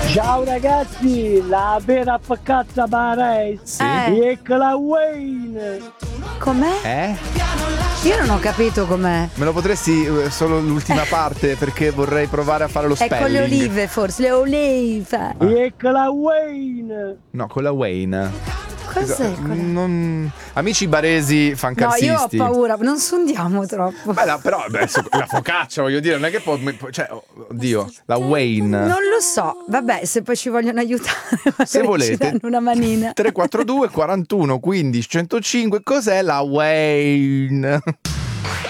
Ciao ragazzi, la vera faccazza Barei. Sì. E la Wayne. Com'è? Io non ho capito com'è. Me lo potresti solo l'ultima parte perché vorrei provare a fare lo È spelling. con le olive forse, le olive. E la Wayne. No, con la Wayne. Cos'è quella? Amici baresi No, fancarsisti. io ho paura, non sondiamo troppo. Beh, però adesso la focaccia, voglio dire, non è che può. Cioè, oddio, la Wayne. Non lo so, vabbè, se poi ci vogliono aiutare, Se magari ci volete, danno una manina. 342 41 15 105. Cos'è la Wayne?